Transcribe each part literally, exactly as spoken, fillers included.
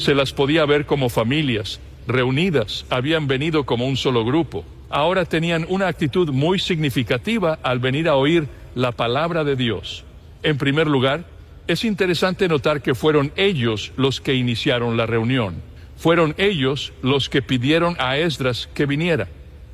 Se las podía ver como familias, reunidas, habían venido como un solo grupo. Ahora tenían una actitud muy significativa al venir a oír la palabra de Dios. En primer lugar, es interesante notar que fueron ellos los que iniciaron la reunión. Fueron ellos los que pidieron a Esdras que viniera.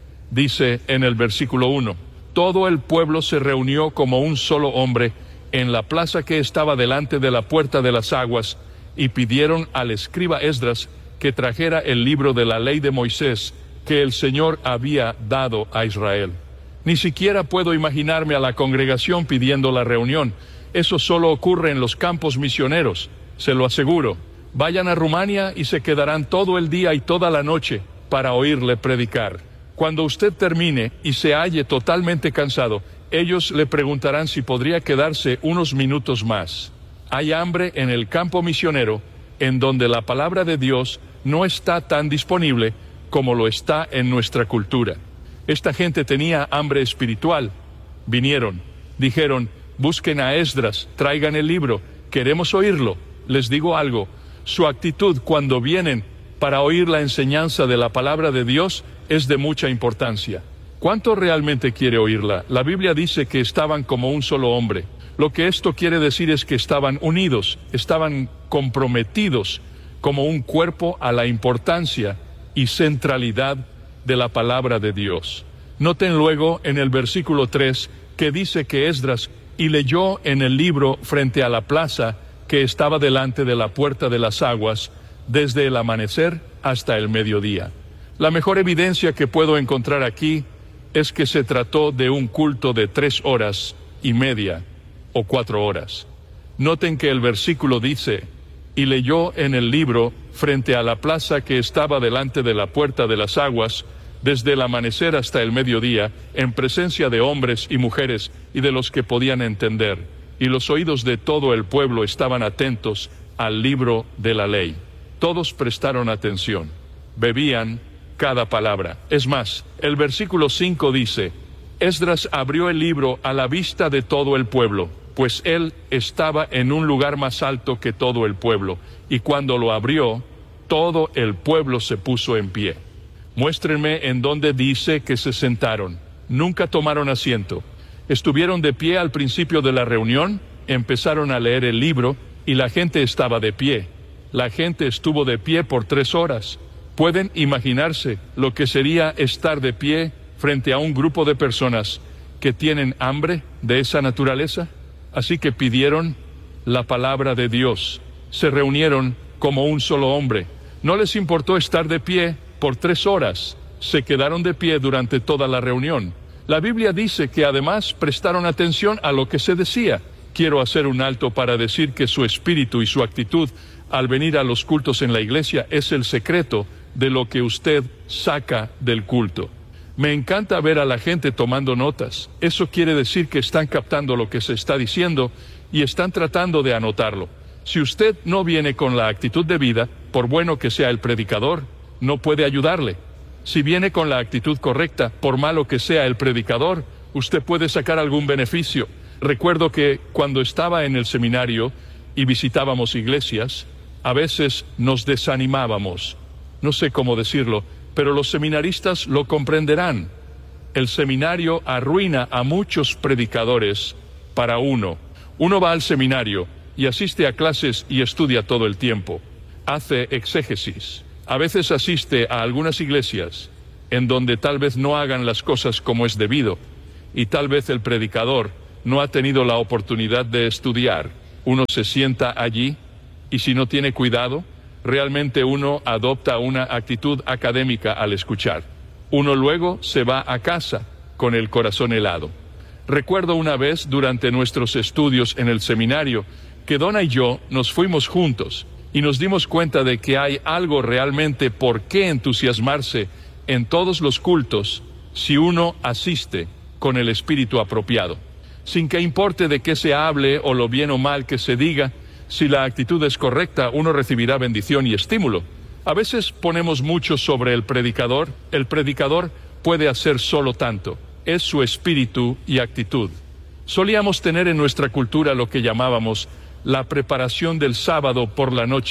Dice en el versículo uno, todo el pueblo se reunió como un solo hombre en la plaza que estaba delante de la puerta de las aguas y pidieron al escriba Esdras que trajera el libro de la ley de Moisés que el Señor había dado a Israel. Ni siquiera puedo imaginarme a la congregación pidiendo la reunión. Eso solo ocurre en los campos misioneros, se lo aseguro. Vayan a Rumania y se quedarán todo el día y toda la noche para oírle predicar. Cuando usted termine y se halle totalmente cansado, ellos le preguntarán si podría quedarse unos minutos más. Hay hambre en el campo misionero, en donde la palabra de Dios no está tan disponible como lo está en nuestra cultura. Esta gente tenía hambre espiritual. Vinieron, dijeron, busquen a Esdras, traigan el libro, queremos oírlo. Les digo algo, su actitud cuando vienen para oír la enseñanza de la palabra de Dios es de mucha importancia. ¿Cuánto realmente quiere oírla? La Biblia dice que estaban como un solo hombre. Lo que esto quiere decir es que estaban unidos, estaban comprometidos como un cuerpo a la importancia y centralidad de la palabra de Dios. Noten luego en el versículo tres que dice que Esdras y leyó en el libro frente a la plaza que estaba delante de la puerta de las aguas desde el amanecer hasta el mediodía. La mejor evidencia que puedo encontrar aquí es que se trató de un culto de tres horas y media o cuatro horas. Noten que el versículo dice, y leyó en el libro frente a la plaza que estaba delante de la puerta de las aguas, desde el amanecer hasta el mediodía, en presencia de hombres y mujeres y de los que podían entender, y los oídos de todo el pueblo estaban atentos al libro de la ley. Todos prestaron atención, bebían cada palabra. Es más, el versículo cinco dice, Esdras abrió el libro a la vista de todo el pueblo, pues él estaba en un lugar más alto que todo el pueblo, y cuando lo abrió, todo el pueblo se puso en pie. Muéstrenme en dónde dice que se sentaron. Nunca tomaron asiento. Estuvieron de pie al principio de la reunión, empezaron a leer el libro, y la gente estaba de pie. La gente estuvo de pie por tres horas. ¿Pueden imaginarse lo que sería estar de pie frente a un grupo de personas que tienen hambre de esa naturaleza? Así que pidieron la palabra de Dios. Se reunieron como un solo hombre. No les importó estar de pie por tres horas. Se quedaron de pie durante toda la reunión. La Biblia dice que además prestaron atención a lo que se decía. Quiero hacer un alto para decir que su espíritu y su actitud al venir a los cultos en la iglesia es el secreto de lo que usted saca del culto. Me encanta ver a la gente tomando notas. Eso quiere decir que están captando lo que se está diciendo y están tratando de anotarlo. Si usted no viene con la actitud de vida, por bueno que sea el predicador, no puede ayudarle. Si viene con la actitud correcta, por malo que sea el predicador, usted puede sacar algún beneficio. Recuerdo que cuando estaba en el seminario y visitábamos iglesias, a veces nos desanimábamos. No sé cómo decirlo, pero los seminaristas lo comprenderán. El seminario arruina a muchos predicadores para uno. Uno va al seminario y asiste a clases y estudia todo el tiempo. Hace exégesis. A veces asiste a algunas iglesias en donde tal vez no hagan las cosas como es debido, y tal vez el predicador no ha tenido la oportunidad de estudiar. Uno se sienta allí y si no tiene cuidado, realmente uno adopta una actitud académica al escuchar. Uno luego se va a casa con el corazón helado. Recuerdo una vez durante nuestros estudios en el seminario que Donna y yo nos fuimos juntos y nos dimos cuenta de que hay algo realmente por qué entusiasmarse en todos los cultos si uno asiste con el espíritu apropiado. Sin que importe de qué se hable o lo bien o mal que se diga, si la actitud es correcta, uno recibirá bendición y estímulo. A veces ponemos mucho sobre el predicador. El predicador puede hacer solo tanto. Es su espíritu y actitud. Solíamos tener en nuestra cultura lo que llamábamos la preparación del sábado por la noche.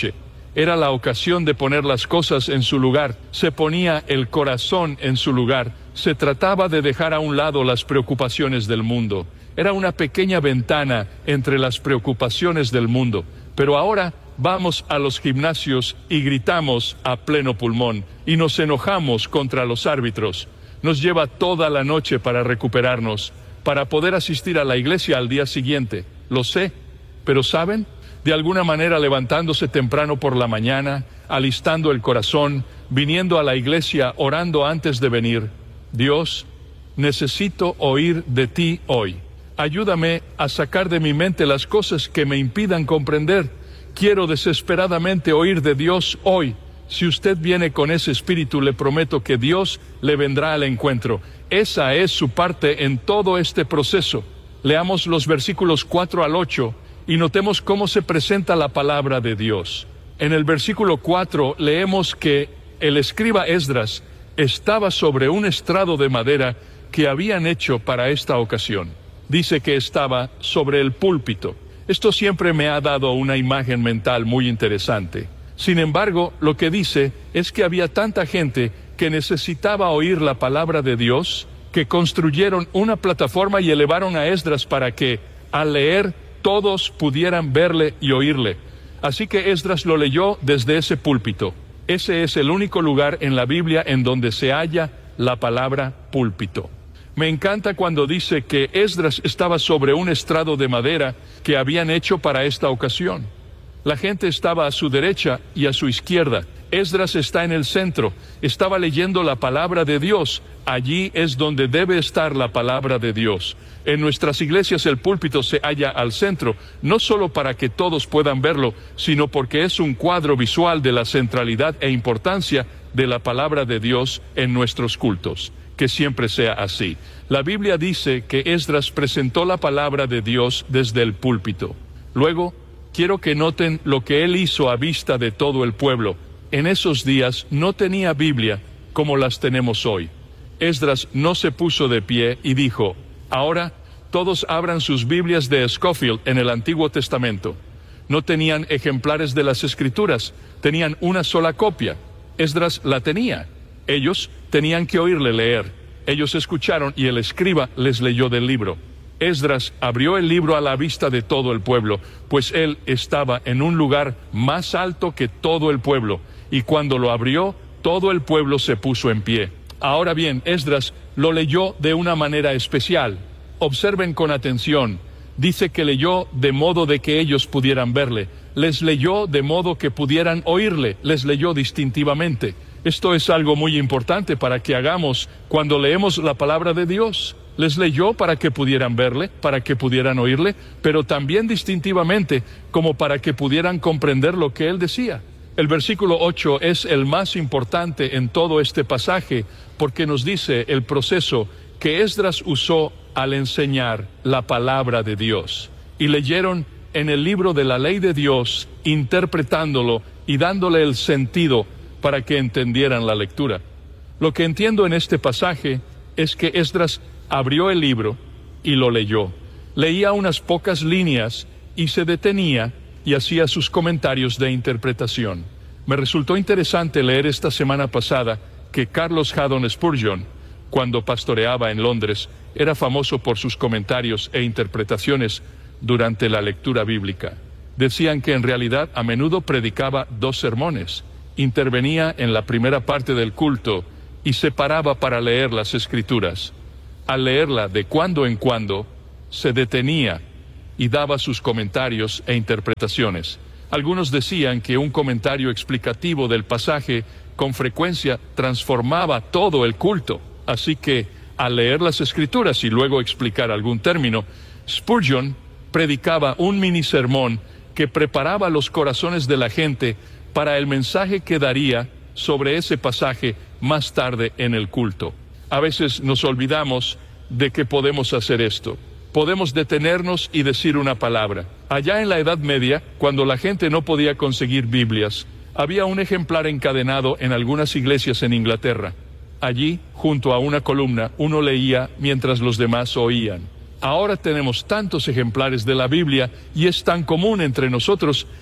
Era la ocasión de poner las cosas en su lugar. Se ponía el corazón en su lugar. Se trataba de dejar a un lado las preocupaciones del mundo. Era una pequeña ventana entre las preocupaciones del mundo. Pero ahora vamos a los gimnasios y gritamos a pleno pulmón y nos enojamos contra los árbitros. Nos lleva toda la noche para recuperarnos, para poder asistir a la iglesia al día siguiente. Lo sé, pero ¿saben? De alguna manera levantándose temprano por la mañana, alistando el corazón, viniendo a la iglesia, orando antes de venir. Dios, necesito oír de ti hoy. Ayúdame a sacar de mi mente las cosas que me impidan comprender. Quiero desesperadamente oír de Dios hoy. Si usted viene con ese espíritu, le prometo que Dios le vendrá al encuentro. Esa es su parte en todo este proceso. Leamos los versículos cuatro al ocho y notemos cómo se presenta la palabra de Dios. En el versículo cuatro leemos que el escriba Esdras estaba sobre un estrado de madera que habían hecho para esta ocasión. Dice que estaba sobre el púlpito. Esto siempre me ha dado una imagen mental muy interesante. Sin embargo, lo que dice es que había tanta gente que necesitaba oír la palabra de Dios, que construyeron una plataforma y elevaron a Esdras para que, al leer, todos pudieran verle y oírle. Así que Esdras lo leyó desde ese púlpito. Ese es el único lugar en la Biblia en donde se halla la palabra púlpito. Me encanta cuando dice que Esdras estaba sobre un estrado de madera que habían hecho para esta ocasión. La gente estaba a su derecha y a su izquierda. Esdras está en el centro. Estaba leyendo la palabra de Dios. Allí es donde debe estar la palabra de Dios. En nuestras iglesias el púlpito se halla al centro, no solo para que todos puedan verlo, sino porque es un cuadro visual de la centralidad e importancia de la palabra de Dios en nuestros cultos. Que siempre sea así. La Biblia dice que Esdras presentó la palabra de Dios desde el púlpito. Luego, quiero que noten lo que él hizo a vista de todo el pueblo. En esos días no tenía Biblia como las tenemos hoy. Esdras no se puso de pie y dijo: ahora todos abran sus Biblias de Scofield en el Antiguo Testamento. No tenían ejemplares de las Escrituras, tenían una sola copia. Esdras la tenía. Ellos tenían que oírle leer. Ellos escucharon y el escriba les leyó del libro. Esdras abrió el libro a la vista de todo el pueblo, pues él estaba en un lugar más alto que todo el pueblo, y cuando lo abrió, todo el pueblo se puso en pie. Ahora bien, Esdras lo leyó de una manera especial. Observen con atención. Dice que leyó de modo de que ellos pudieran verle. Les leyó de modo que pudieran oírle. Les leyó distintivamente. Esto es algo muy importante para que hagamos cuando leemos la palabra de Dios. Les leyó para que pudieran verle, para que pudieran oírle, pero también distintivamente, como para que pudieran comprender lo que él decía. El versículo ocho es el más importante en todo este pasaje, porque nos dice el proceso que Esdras usó al enseñar la palabra de Dios. Y leyeron en el libro de la ley de Dios, interpretándolo y dándole el sentido para que entendieran la lectura. Lo que entiendo en este pasaje es que Esdras abrió el libro y lo leyó. Leía unas pocas líneas y se detenía y hacía sus comentarios de interpretación. Me resultó interesante leer esta semana pasada que Carlos Haddon Spurgeon, cuando pastoreaba en Londres, era famoso por sus comentarios e interpretaciones durante la lectura bíblica. Decían que en realidad a menudo predicaba dos sermones. Intervenía en la primera parte del culto y se paraba para leer las Escrituras. Al leerla de cuando en cuando, se detenía y daba sus comentarios e interpretaciones. Algunos decían que un comentario explicativo del pasaje con frecuencia transformaba todo el culto. Así que, al leer las Escrituras y luego explicar algún término, Spurgeon predicaba un mini sermón que preparaba los corazones de la gente para el mensaje que daría sobre ese pasaje más tarde en el culto. A veces nos olvidamos de que podemos hacer esto. Podemos detenernos y decir una palabra. Allá en la Edad Media, cuando la gente no podía conseguir Biblias, había un ejemplar encadenado en algunas iglesias en Inglaterra. Allí, junto a una columna, uno leía mientras los demás oían. Ahora tenemos tantos ejemplares de la Biblia y es tan común entre nosotros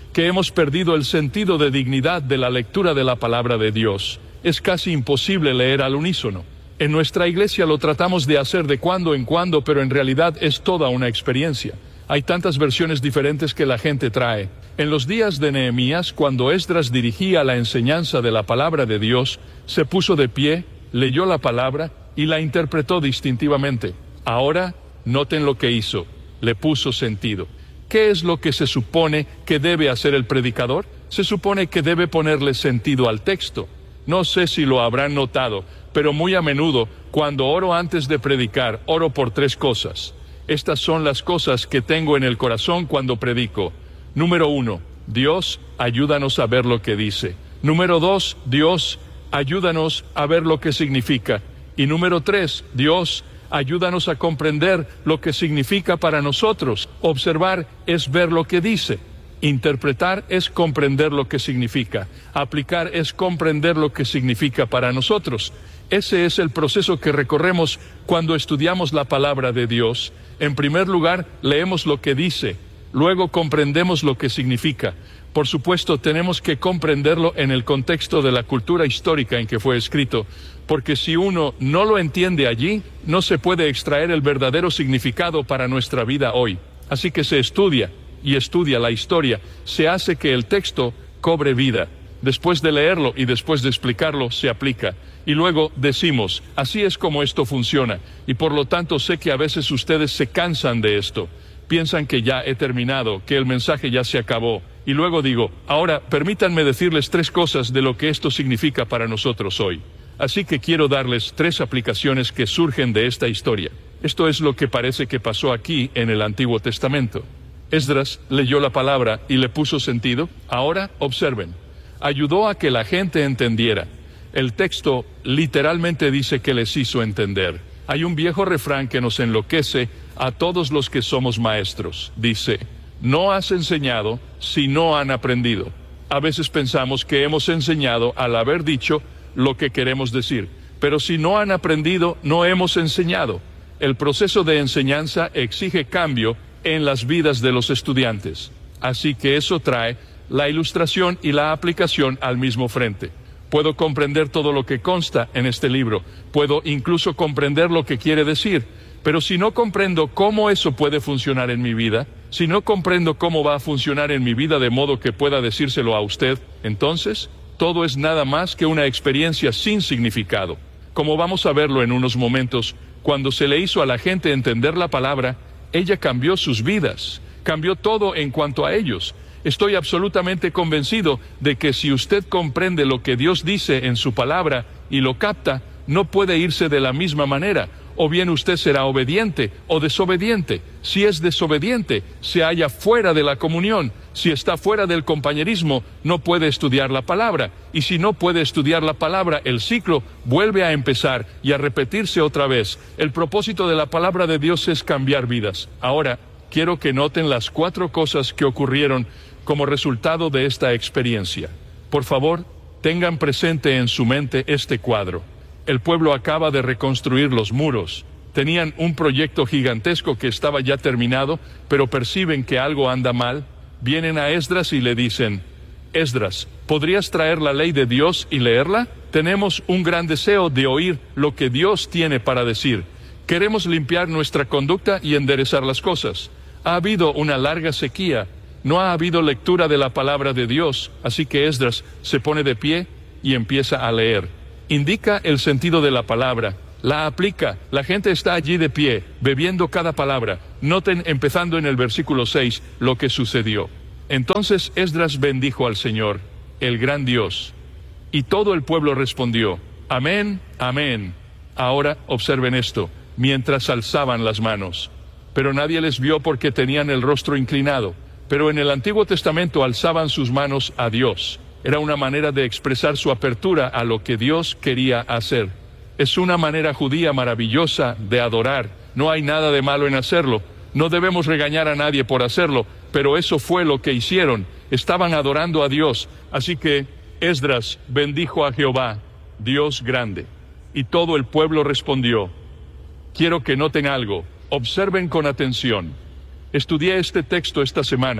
que hemos perdido el sentido de dignidad de la lectura de la palabra de Dios. Es casi imposible leer al unísono. En nuestra iglesia lo tratamos de hacer de cuando en cuando, pero en realidad es toda una experiencia. Hay tantas versiones diferentes que la gente trae. En los días de Nehemías, cuando Esdras dirigía la enseñanza de la palabra de Dios, se puso de pie, leyó la palabra y la interpretó distintivamente. Ahora, noten lo que hizo. Le puso sentido. ¿Qué es lo que se supone que debe hacer el predicador? Se supone que debe ponerle sentido al texto. No sé si lo habrán notado, pero muy a menudo, cuando oro antes de predicar, oro por tres cosas. Estas son las cosas que tengo en el corazón cuando predico. Número uno, Dios, ayúdanos a ver lo que dice. Número dos, Dios, ayúdanos a ver lo que significa. Y número tres, Dios, ayúdanos a comprender lo que significa para nosotros. Observar es ver lo que dice. Interpretar es comprender lo que significa. Aplicar es comprender lo que significa para nosotros. Ese es el proceso que recorremos cuando estudiamos la palabra de Dios. En primer lugar, leemos lo que dice. Luego comprendemos lo que significa. Por supuesto, tenemos que comprenderlo en el contexto de la cultura histórica en que fue escrito, porque si uno no lo entiende allí, no se puede extraer el verdadero significado para nuestra vida hoy. Así que se estudia y estudia la historia, se hace que el texto cobre vida. Después de leerlo y después de explicarlo, se aplica. Y luego decimos, así es como esto funciona. Y por lo tanto sé que a veces ustedes se cansan de esto. Piensan que ya he terminado, que el mensaje ya se acabó. Y luego digo, ahora permítanme decirles tres cosas de lo que esto significa para nosotros hoy. Así que quiero darles tres aplicaciones que surgen de esta historia. Esto es lo que parece que pasó aquí en el Antiguo Testamento. Esdras leyó la palabra y le puso sentido. Ahora observen. Ayudó a que la gente entendiera. El texto literalmente dice que les hizo entender. Hay un viejo refrán que nos enloquece a todos los que somos maestros. Dice, no has enseñado si no han aprendido. A veces pensamos que hemos enseñado al haber dicho lo que queremos decir, pero si no han aprendido, no hemos enseñado. El proceso de enseñanza exige cambio en las vidas de los estudiantes. Así que eso trae la ilustración y la aplicación al mismo frente. Puedo comprender todo lo que consta en este libro, puedo incluso comprender lo que quiere decir, pero si no comprendo cómo eso puede funcionar en mi vida, si no comprendo cómo va a funcionar en mi vida de modo que pueda decírselo a usted, entonces todo es nada más que una experiencia sin significado. Como vamos a verlo en unos momentos, cuando se le hizo a la gente entender la palabra, ella cambió sus vidas, cambió todo en cuanto a ellos. Estoy absolutamente convencido de que si usted comprende lo que Dios dice en su palabra y lo capta, no puede irse de la misma manera. O bien usted será obediente o desobediente. Si es desobediente, se halla fuera de la comunión. Si está fuera del compañerismo, no puede estudiar la palabra. Y si no puede estudiar la palabra, el ciclo vuelve a empezar y a repetirse otra vez. El propósito de la palabra de Dios es cambiar vidas. Ahora, quiero que noten las cuatro cosas que ocurrieron como resultado de esta experiencia. Por favor, tengan presente en su mente este cuadro. El pueblo acaba de reconstruir los muros. Tenían un proyecto gigantesco que estaba ya terminado, pero perciben que algo anda mal. Vienen a Esdras y le dicen, Esdras, ¿podrías traer la ley de Dios y leerla? Tenemos un gran deseo de oír lo que Dios tiene para decir. Queremos limpiar nuestra conducta y enderezar las cosas. Ha habido una larga sequía. No ha habido lectura de la palabra de Dios, así que Esdras se pone de pie y empieza a leer. Indica el sentido de la palabra, la aplica. La gente está allí de pie, bebiendo cada palabra. Noten, empezando en el versículo seis, lo que sucedió. Entonces Esdras bendijo al Señor, el gran Dios. Y todo el pueblo respondió, amén, amén. Ahora observen esto, mientras alzaban las manos. Pero nadie les vio porque tenían el rostro inclinado. Pero en el Antiguo Testamento alzaban sus manos a Dios. Era una manera de expresar su apertura a lo que Dios quería hacer. Es una manera judía maravillosa de adorar. No hay nada de malo en hacerlo. No debemos regañar a nadie por hacerlo, pero eso fue lo que hicieron. Estaban adorando a Dios. Así que Esdras bendijo a Jehová, Dios grande. Y todo el pueblo respondió. Quiero que noten algo. Observen con atención. Estudié este texto esta semana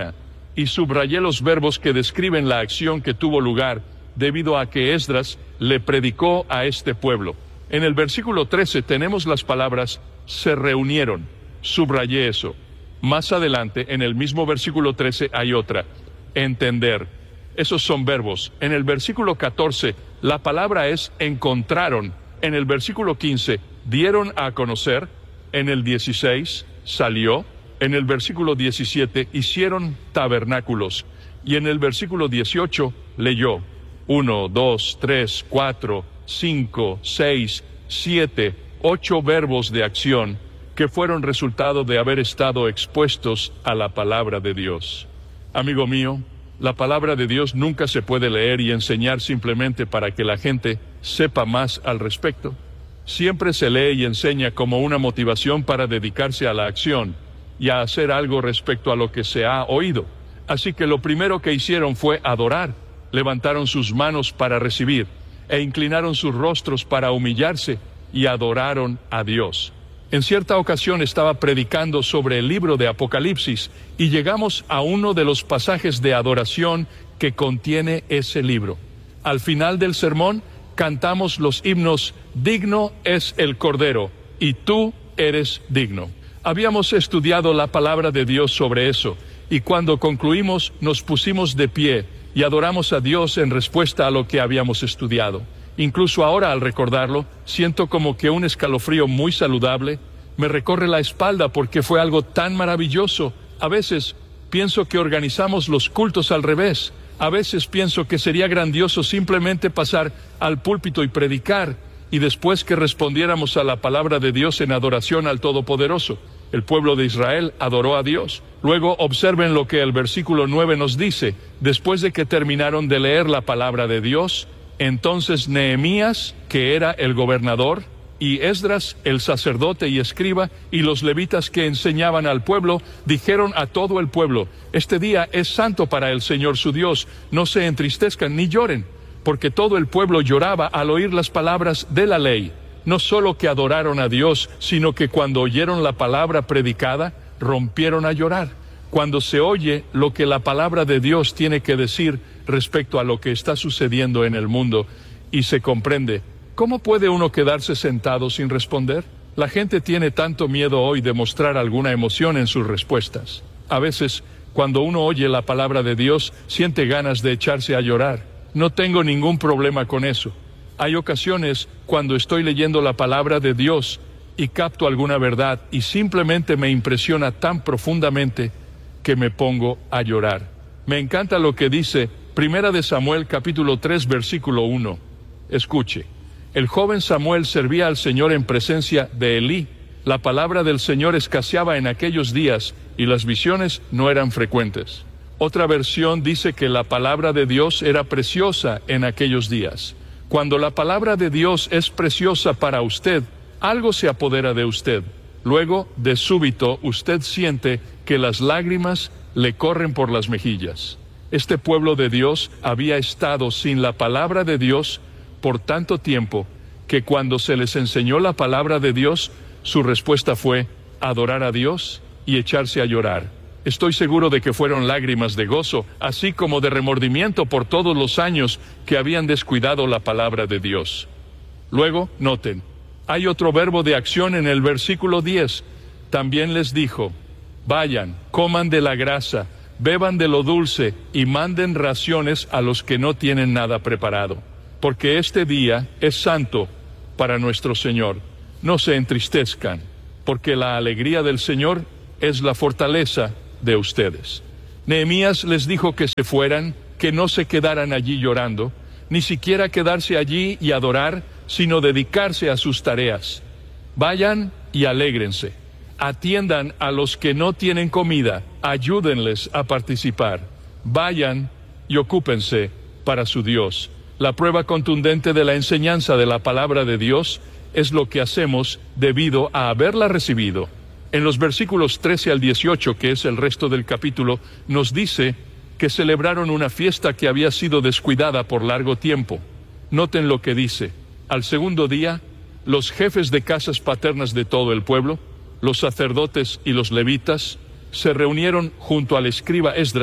y subrayé los verbos que describen la acción que tuvo lugar debido a que Esdras le predicó a este pueblo. En el versículo trece tenemos las palabras se reunieron. Subrayé eso. Más adelante, en el mismo versículo trece, hay otra, entender. Esos son verbos. En el versículo catorce, la palabra es encontraron. En el versículo quince, dieron a conocer. En el dieciséis, salió. En el versículo diecisiete, hicieron tabernáculos. Y en el versículo dieciocho, leyó. Uno, dos, tres, cuatro, cinco, seis, siete, ocho verbos de acción que fueron resultado de haber estado expuestos a la palabra de Dios. Amigo mío, la palabra de Dios nunca se puede leer y enseñar simplemente para que la gente sepa más al respecto. Siempre se lee y enseña como una motivación para dedicarse a la acción y a hacer algo respecto a lo que se ha oído. Así que lo primero que hicieron fue adorar, levantaron sus manos para recibir e inclinaron sus rostros para humillarse y adoraron a Dios. En cierta ocasión estaba predicando sobre el libro de Apocalipsis y llegamos a uno de los pasajes de adoración que contiene ese libro. Al final del sermón cantamos los himnos Digno es el Cordero y tú eres digno. Habíamos estudiado la palabra de Dios sobre eso y cuando concluimos nos pusimos de pie y adoramos a Dios en respuesta a lo que habíamos estudiado. Incluso ahora al recordarlo, siento como que un escalofrío muy saludable me recorre la espalda porque fue algo tan maravilloso. A veces pienso que organizamos los cultos al revés. A veces pienso que sería grandioso simplemente pasar al púlpito y predicar, y después que respondiéramos a la palabra de Dios en adoración al Todopoderoso. El pueblo de Israel adoró a Dios. Luego observen lo que el versículo nueve nos dice. Después de que terminaron de leer la palabra de Dios, entonces Nehemías, que era el gobernador, y Esdras, el sacerdote y escriba, y los levitas que enseñaban al pueblo, dijeron a todo el pueblo, este día es santo para el Señor su Dios, no se entristezcan ni lloren, porque todo el pueblo lloraba al oír las palabras de la ley. No solo que adoraron a Dios, sino que cuando oyeron la palabra predicada, rompieron a llorar. Cuando se oye lo que la palabra de Dios tiene que decir respecto a lo que está sucediendo en el mundo, y se comprende, ¿cómo puede uno quedarse sentado sin responder? La gente tiene tanto miedo hoy de mostrar alguna emoción en sus respuestas. A veces, cuando uno oye la palabra de Dios, siente ganas de echarse a llorar. No tengo ningún problema con eso. Hay ocasiones cuando estoy leyendo la palabra de Dios y capto alguna verdad y simplemente me impresiona tan profundamente que me pongo a llorar. Me encanta lo que dice Primera de Samuel capítulo tres versículo uno. Escuche. El joven Samuel servía al Señor en presencia de Elí. La palabra del Señor escaseaba en aquellos días y las visiones no eran frecuentes. Otra versión dice que la palabra de Dios era preciosa en aquellos días. Cuando la palabra de Dios es preciosa para usted, algo se apodera de usted. Luego, de súbito, usted siente que las lágrimas le corren por las mejillas. Este pueblo de Dios había estado sin la palabra de Dios por tanto tiempo que cuando se les enseñó la palabra de Dios, su respuesta fue adorar a Dios y echarse a llorar. Estoy seguro de que fueron lágrimas de gozo, así como de remordimiento por todos los años que habían descuidado la palabra de Dios. Luego, noten, hay otro verbo de acción en el versículo diez. También les dijo, vayan, coman de la grasa, beban de lo dulce y manden raciones a los que no tienen nada preparado. Porque este día es santo para nuestro Señor. No se entristezcan, porque la alegría del Señor es la fortaleza de ustedes. Nehemías les dijo que se fueran, que no se quedaran allí llorando, ni siquiera quedarse allí y adorar, sino dedicarse a sus tareas. Vayan y alégrense. Atiendan a los que no tienen comida, ayúdenles a participar. Vayan y ocúpense para su Dios. La prueba contundente de la enseñanza de la palabra de Dios es lo que hacemos debido a haberla recibido. En los versículos trece al dieciocho, que es el resto del capítulo, nos dice que celebraron una fiesta que había sido descuidada por largo tiempo. Noten lo que dice. Al segundo día, los jefes de casas paternas de todo el pueblo, los sacerdotes y los levitas, se reunieron junto al escriba Esdras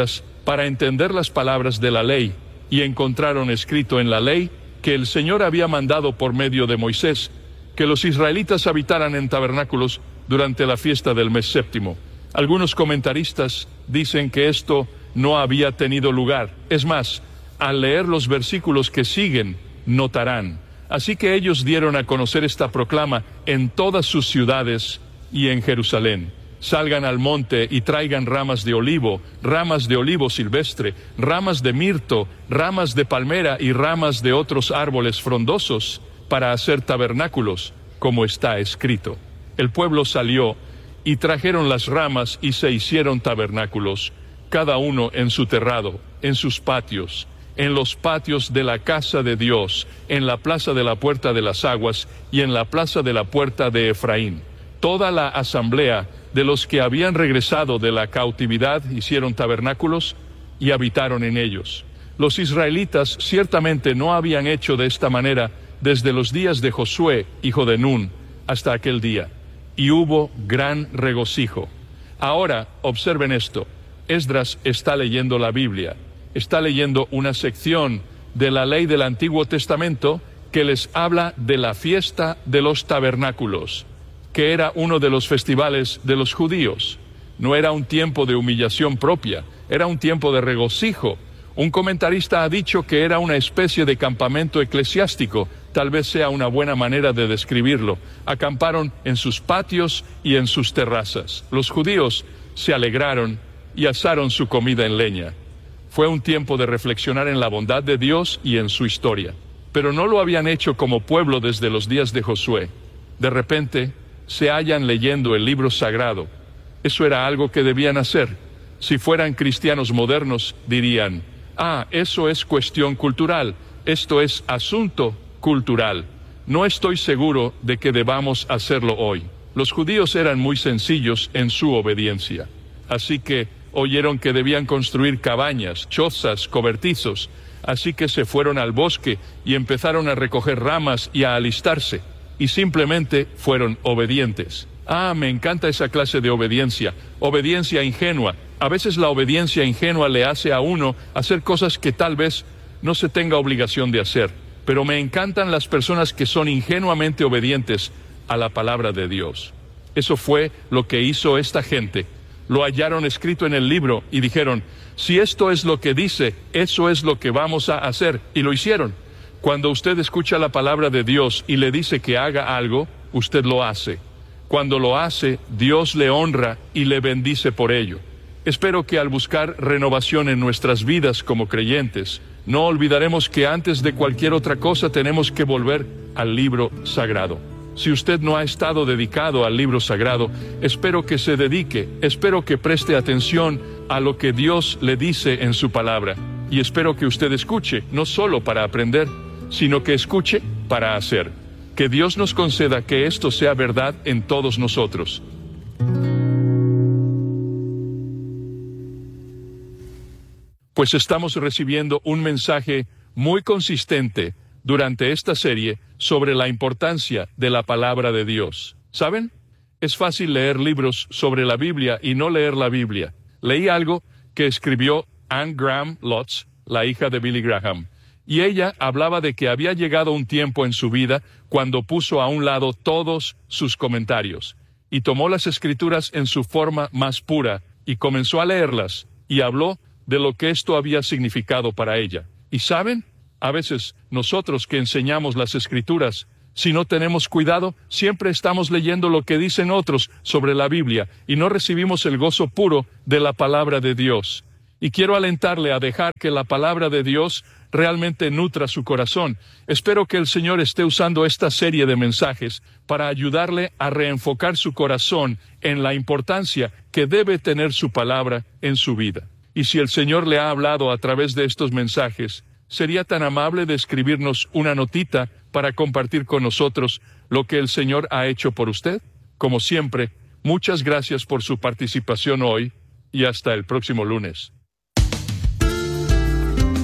para entender las palabras de la ley, y encontraron escrito en la ley que el Señor había mandado por medio de Moisés que los israelitas habitaran en tabernáculos durante la fiesta del mes séptimo. Algunos comentaristas dicen que esto no había tenido lugar. Es más, al leer los versículos que siguen, notarán. Así que ellos dieron a conocer esta proclama en todas sus ciudades y en Jerusalén. Salgan al monte y traigan ramas de olivo, ramas de olivo silvestre, ramas de mirto, ramas de palmera y ramas de otros árboles frondosos, para hacer tabernáculos, como está escrito. El pueblo salió y trajeron las ramas y se hicieron tabernáculos, cada uno en su terrado, en sus patios, en los patios de la casa de Dios, en la plaza de la puerta de las aguas y en la plaza de la puerta de Efraín. Toda la asamblea de los que habían regresado de la cautividad hicieron tabernáculos y habitaron en ellos. Los israelitas ciertamente no habían hecho de esta manera desde los días de Josué, hijo de Nun, hasta aquel día, y hubo gran regocijo. Ahora, observen esto. Esdras está leyendo la Biblia, está leyendo una sección de la ley del Antiguo Testamento que les habla de la fiesta de los tabernáculos, que era uno de los festivales de los judíos. No era un tiempo de humillación propia, era un tiempo de regocijo. Un comentarista ha dicho que era una especie de campamento eclesiástico, tal vez sea una buena manera de describirlo. Acamparon en sus patios y en sus terrazas. Los judíos se alegraron y asaron su comida en leña. Fue un tiempo de reflexionar en la bondad de Dios y en su historia. Pero no lo habían hecho como pueblo desde los días de Josué. De repente, se hallan leyendo el libro sagrado. Eso era algo que debían hacer. Si fueran cristianos modernos, dirían: ah, eso es cuestión cultural, esto es asunto cultural. No estoy seguro de que debamos hacerlo hoy. Los judíos eran muy sencillos en su obediencia. Así que oyeron que debían construir cabañas, chozas, cobertizos. Así que se fueron al bosque y empezaron a recoger ramas y a alistarse. Y simplemente fueron obedientes. Ah, me encanta esa clase de obediencia, obediencia ingenua. A veces la obediencia ingenua le hace a uno hacer cosas que tal vez no se tenga obligación de hacer. Pero me encantan las personas que son ingenuamente obedientes a la palabra de Dios. Eso fue lo que hizo esta gente. Lo hallaron escrito en el libro y dijeron: si esto es lo que dice, eso es lo que vamos a hacer. Y lo hicieron. Cuando usted escucha la palabra de Dios y le dice que haga algo, usted lo hace. Cuando lo hace, Dios le honra y le bendice por ello. Espero que al buscar renovación en nuestras vidas como creyentes, no olvidaremos que antes de cualquier otra cosa tenemos que volver al libro sagrado. Si usted no ha estado dedicado al libro sagrado, espero que se dedique, espero que preste atención a lo que Dios le dice en su palabra. Y espero que usted escuche, no solo para aprender, sino que escuche para hacer. Que Dios nos conceda que esto sea verdad en todos nosotros. Pues estamos recibiendo un mensaje muy consistente durante esta serie sobre la importancia de la palabra de Dios. ¿Saben? Es fácil leer libros sobre la Biblia y no leer la Biblia. Leí algo que escribió Anne Graham Lotz, la hija de Billy Graham, y ella hablaba de que había llegado un tiempo en su vida cuando puso a un lado todos sus comentarios y tomó las escrituras en su forma más pura y comenzó a leerlas y habló de lo que esto había significado para ella. ¿Y saben? A veces nosotros que enseñamos las escrituras, si no tenemos cuidado, siempre estamos leyendo lo que dicen otros sobre la Biblia y no recibimos el gozo puro de la palabra de Dios. Y quiero alentarle a dejar que la palabra de Dios realmente nutra su corazón. Espero que el Señor esté usando esta serie de mensajes para ayudarle a reenfocar su corazón en la importancia que debe tener su palabra en su vida. Y si el Señor le ha hablado a través de estos mensajes, ¿sería tan amable de escribirnos una notita para compartir con nosotros lo que el Señor ha hecho por usted? Como siempre, muchas gracias por su participación hoy y hasta el próximo lunes.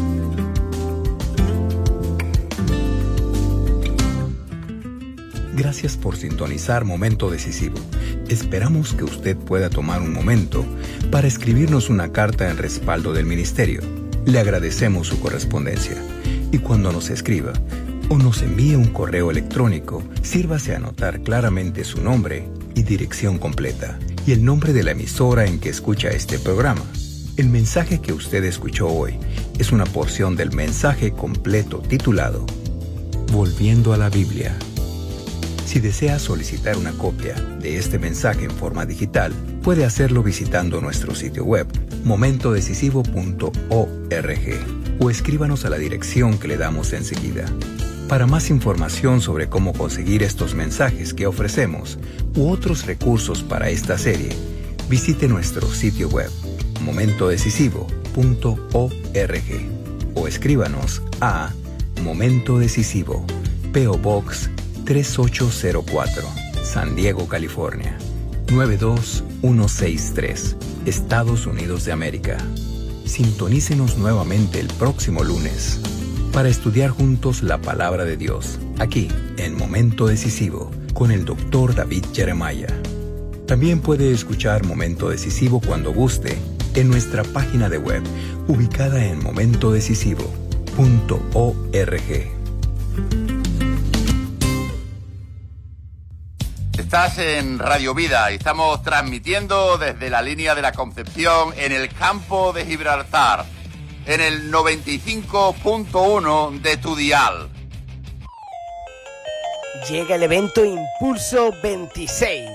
Gracias Gracias por sintonizar Momento Decisivo. Esperamos que usted pueda tomar un momento para escribirnos una carta en respaldo del ministerio. Le agradecemos su correspondencia. Y cuando nos escriba o nos envíe un correo electrónico, sírvase a anotar claramente su nombre y dirección completa y el nombre de la emisora en que escucha este programa. El mensaje que usted escuchó hoy es una porción del mensaje completo titulado Volviendo a la Biblia. Si desea solicitar una copia de este mensaje en forma digital, puede hacerlo visitando nuestro sitio web momento decisivo punto org o escríbanos a la dirección que le damos enseguida. Para más información sobre cómo conseguir estos mensajes que ofrecemos u otros recursos para esta serie, visite nuestro sitio web momento decisivo punto org o escríbanos a Momento Decisivo, P O Box tres ocho cero cuatro, San Diego, California nueve dos uno seis tres, Estados Unidos de América. Sintonícenos nuevamente el próximo lunes para estudiar juntos la palabra de Dios, aquí en Momento Decisivo, con el doctor David Jeremiah. También puede escuchar Momento Decisivo cuando guste en nuestra página de web, ubicada en momento decisivo punto org. Estás en Radio Vida y estamos transmitiendo desde la línea de la Concepción en el campo de Gibraltar, en el noventa y cinco punto uno de tu dial. Llega el evento Impulso veintiséis.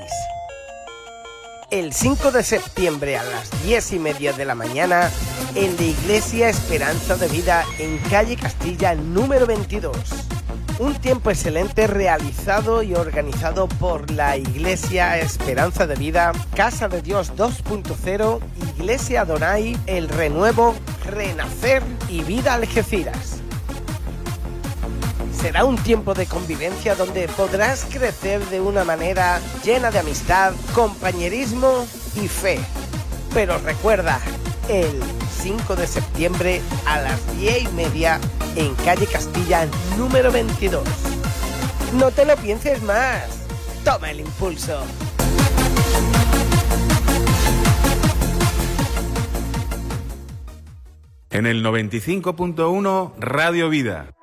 El cinco de septiembre a las diez y media de la mañana en la Iglesia Esperanza de Vida en calle Castilla número veintidós. Un tiempo excelente realizado y organizado por la Iglesia Esperanza de Vida, Casa de Dios dos punto cero, Iglesia Adonai, El Renuevo, Renacer y Vida Algeciras. Será un tiempo de convivencia donde podrás crecer de una manera llena de amistad, compañerismo y fe. Pero recuerda, el cinco de septiembre a las diez y media en calle Castilla número veintidós. No te lo pienses más. Toma el impulso. En el noventa y cinco punto uno Radio Vida.